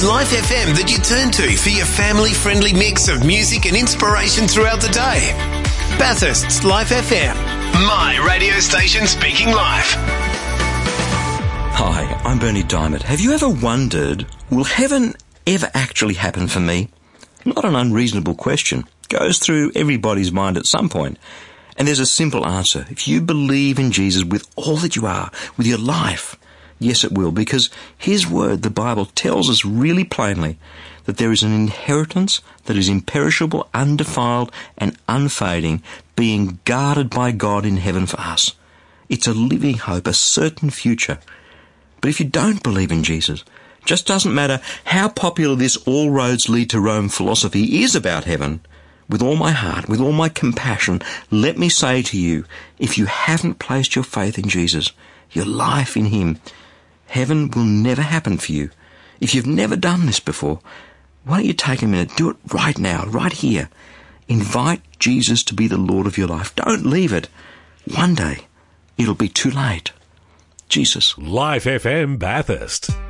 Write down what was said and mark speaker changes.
Speaker 1: It's Life FM that you turn to for your family-friendly mix of music and inspiration throughout the day. Bathurst's Life FM, my radio station speaking life.
Speaker 2: Hi, I'm Bernie Diamond. Have you ever wondered, will heaven ever actually happen for me? Not an unreasonable question. Goes through everybody's mind at some point. And there's a simple answer. If you believe in Jesus with all that you are, with your life, yes, it will, because His Word, the Bible, tells us really plainly that there is an inheritance that is imperishable, undefiled, and unfading, being guarded by God in heaven for us. It's a living hope, a certain future. But if you don't believe in Jesus, just doesn't matter how popular this all roads lead to Rome philosophy is about heaven, with all my heart, with all my compassion, let me say to you, if you haven't placed your faith in Jesus, your life in Him, heaven will never happen for you. If you've never done this before, why don't you take a minute, do it right now, right here. Invite Jesus to be the Lord of your life. Don't leave it. One day, it'll be too late. Jesus.
Speaker 3: Life FM Bathurst.